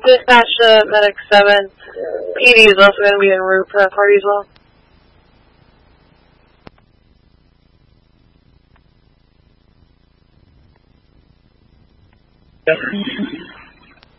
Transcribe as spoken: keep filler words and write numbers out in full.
Dispatch to Medic seven. P D is also going to be en route for that party as well. Yep.